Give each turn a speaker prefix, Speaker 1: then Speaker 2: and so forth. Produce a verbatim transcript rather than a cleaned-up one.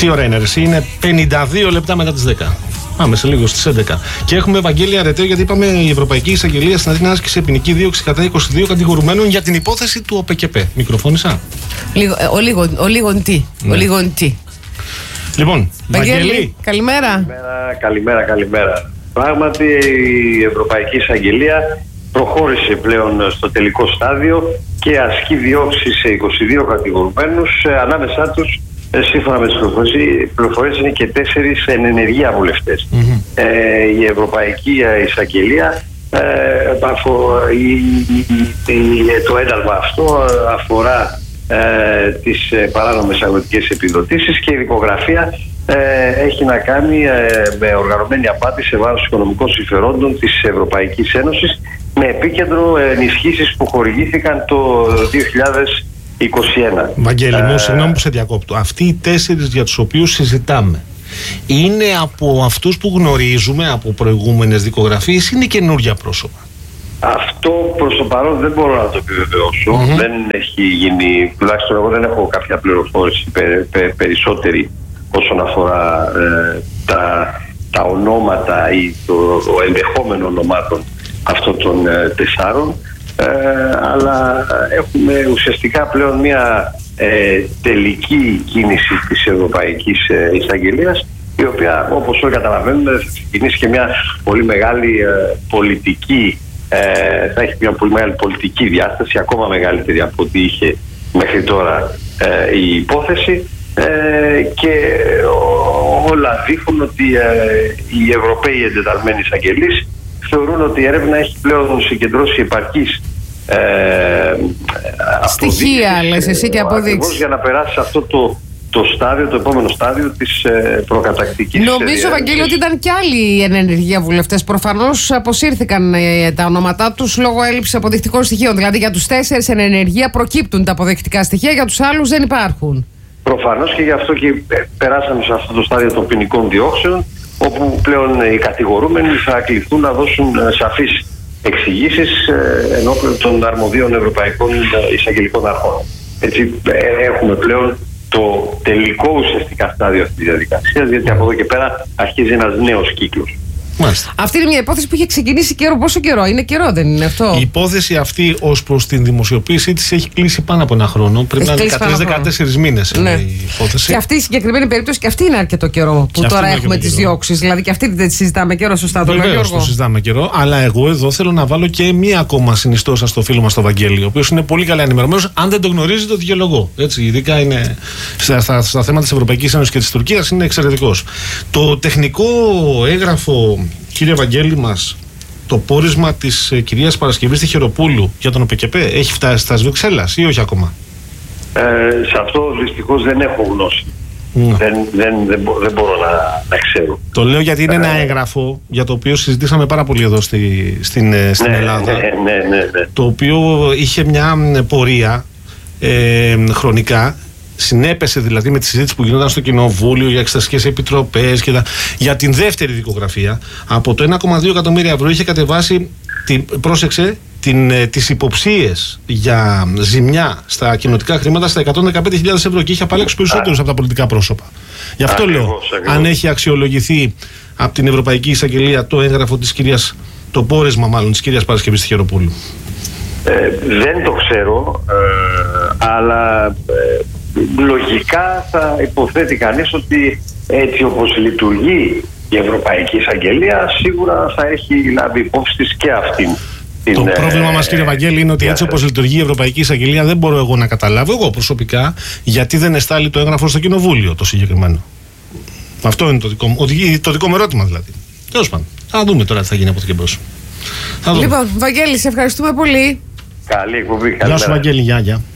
Speaker 1: Τι ώρα είναι, εσύ, είναι πενήντα δύο λεπτά μετά τις δέκα. Πάμε σε λίγο στις έντεκα. Και έχουμε Ευαγγέλη Αρετέο, γιατί είπαμε η Ευρωπαϊκή Εισαγγελία στην Αθήνα άσκησε ποινική δίωξη κατά είκοσι δύο κατηγορουμένων για την υπόθεση του ΟΠΕΚΕΠΕ. Μικροφώνησα.
Speaker 2: Λίγο, ο λίγον, ο λίγον τι. Ναι. Ο λίγον τι.
Speaker 1: Λοιπόν,
Speaker 2: Βαγγέλη, καλημέρα.
Speaker 3: Καλημέρα, καλημέρα, καλημέρα. Πράγματι, η Ευρωπαϊκή Εισαγγελία προχώρησε πλέον στο τελικό στάδιο και ασκεί διώξεις σε είκοσι δύο κατηγορουμένους. Ανάμεσά τους, σύμφωνα με τις πληροφορίες, είναι και τέσσερις εν ενεργεία βουλευτές. Mm-hmm. Ε, η Ευρωπαϊκή Εισαγγελία, ε, αφο, η, η, το ένταλμα αυτό αφορά ε, τις ε, παράνομες αγροτικές επιδοτήσεις, και η δικογραφία ε, έχει να κάνει ε, με οργανωμένη απάτη σε βάρος οικονομικών συμφερόντων της Ευρωπαϊκής Ένωσης, με επίκεντρο ενισχύσεις που χορηγήθηκαν το δύο χιλιάδες είκοσι ένα.
Speaker 1: Βαγγέλη μου, συγγνώμη που σε διακόπτω. Αυτοί οι τέσσερις για τους οποίους συζητάμε είναι από αυτούς που γνωρίζουμε από προηγούμενες δικογραφίες, είναι καινούργια πρόσωπα?
Speaker 3: Αυτό προς το παρόν δεν μπορώ να το επιβεβαιώσω. Mm-hmm. Δεν έχει γίνει, τουλάχιστον εγώ δεν έχω κάποια πληροφόρηση πε, πε, περισσότερη όσον αφορά ε, τα, τα ονόματα ή το, το ενδεχόμενο ονομάτων αυτών των ε, τεσσάρων. Ε, αλλά έχουμε ουσιαστικά πλέον μια ε, τελική κίνηση της Ευρωπαϊκής ε, Εισαγγελίας, η οποία, όπως όλοι καταλαβαίνουμε, θα ξεκινήσει και μια πολύ μεγάλη ε, πολιτική ε, θα έχει μια πολύ μεγάλη πολιτική διάσταση, ακόμα μεγαλύτερη από ό,τι είχε μέχρι τώρα ε, η υπόθεση, ε, και όλα δείχνουν ότι ε, οι Ευρωπαίοι εντεταλμένοι εισαγγελείς θεωρούν ότι η έρευνα έχει πλέον συγκεντρώσει επαρκής ε,
Speaker 2: στοιχεία, λες εσύ, και αποδείξεις
Speaker 3: για να περάσει αυτό το, το στάδιο, το επόμενο στάδιο της ε, προκατακτικής.
Speaker 2: Νομίζω, Βαγγέλη, ότι ήταν κι άλλοι εν ενεργεία βουλευτές. Προφανώς αποσύρθηκαν ε, τα ονόματά τους λόγω έλλειψης αποδεικτικών στοιχείων. Δηλαδή για τους τέσσερις εν ενεργεία προκύπτουν τα αποδεικτικά στοιχεία, για τους άλλους δεν υπάρχουν. Προφανώς,
Speaker 3: και γι' αυτό και περάσαμε σε αυτό το στάδιο των ποινικών διώξεων, όπου πλέον οι κατηγορούμενοι θα κληθούν να δώσουν σαφείς εξηγήσεις ενώπιον των αρμοδίων ευρωπαϊκών εισαγγελικών αρχών. Έτσι έχουμε πλέον το τελικό ουσιαστικά στάδιο αυτής της διαδικασίας, γιατί από εδώ και πέρα αρχίζει ένας νέος κύκλος.
Speaker 1: Μάλιστα.
Speaker 2: Αυτή είναι μια υπόθεση που είχε ξεκινήσει καιρό. Πόσο καιρό? Είναι καιρό, δεν είναι αυτό?
Speaker 1: Η υπόθεση αυτή, ως προς την δημοσιοποίησή της, έχει κλείσει πάνω από ένα χρόνο. Πρέπει να είναι δεκατρείς με δεκατέσσερις μήνες, ναι, η υπόθεση.
Speaker 2: Και αυτή η συγκεκριμένη περίπτωση, και αυτή είναι αρκετό καιρό που τώρα έχουμε τις διώξεις. Δηλαδή και αυτή δεν τη συζητάμε καιρό, σωστά?
Speaker 1: Βεβαίως το συζητάμε καιρό. Αλλά εγώ εδώ θέλω να βάλω και μία ακόμα συνιστόσα στο φίλο μας τον Βαγγέλη, ο οποίος είναι πολύ καλά ενημερωμένος. Αν δεν το γνωρίζει, το δικαιολογώ. Έτσι, ειδικά είναι στα, στα, στα θέματα της Ευρωπαϊκής Ένωσης και της Τουρκίας, είναι εξαιρετικός. Το τεχνικό έγγραφο, κύριε Βαγγέλη μας, το πόρισμα της ε, κυρίας Παρασκευής Τυχεροπούλου για τον ΟΠΕΚΕΠΕ έχει φτάσει στα Βρυξέλλες ή όχι ακόμα?
Speaker 3: Ε, σε αυτό δυστυχώς δεν έχω γνώση. Mm. Δεν, δεν, δεν, μπο, δεν μπορώ να, να ξέρω.
Speaker 1: Το λέω γιατί είναι ε, ένα έγγραφο για το οποίο συζητήσαμε πάρα πολύ εδώ στη, στην, στην
Speaker 3: ναι,
Speaker 1: Ελλάδα.
Speaker 3: Ναι, ναι, ναι, ναι.
Speaker 1: Το οποίο είχε μια πορεία ε, χρονικά. Συνέπεσε δηλαδή με τη συζήτηση που γινόταν στο Κοινοβούλιο για εξεταστικές επιτροπές και τα, για την δεύτερη δικογραφία. Από το ένα κόμμα δύο εκατομμύρια ευρώ είχε κατεβάσει, την, πρόσεξε, την, ε, τις υποψίες για ζημιά στα κοινοτικά χρήματα στα εκατόν δεκαπέντε χιλιάδες ευρώ, και είχε απαλλάξει περισσότερους από τα πολιτικά πρόσωπα. Γι' αυτό ακριβώς, λέω, ακριβώς. Αν έχει αξιολογηθεί από την Ευρωπαϊκή Εισαγγελία το έγγραφο της κυρίας, το πόρισμα μάλλον της κυρίας Παρασκευής Τυχεροπούλου.
Speaker 3: Ε, δεν το ξέρω, ε, αλλά ε, λογικά θα υποθέτει κανείς ότι έτσι όπως λειτουργεί η Ευρωπαϊκή Εισαγγελία, σίγουρα θα έχει λάβει υπόψη της και αυτήν.
Speaker 1: Το ε, πρόβλημα μας, κύριε Βαγγέλη, είναι ότι έτσι όπως λειτουργεί η Ευρωπαϊκή Εισαγγελία, δεν μπορώ εγώ να καταλάβω, εγώ προσωπικά, γιατί δεν εστάλει το έγγραφο στο Κοινοβούλιο το συγκεκριμένο. Αυτό είναι το δικό μου, το δικό μου ερώτημα δηλαδή. Τέλος πάντων, θα δούμε τώρα τι θα γίνει από εδώ και μπρος.
Speaker 2: Λοιπόν, Βαγγέλη, σε ευχαριστούμε πολύ.
Speaker 3: Καλή εκπομπή.
Speaker 1: Γεια σου, Βαγγέλη, γεια, γεια.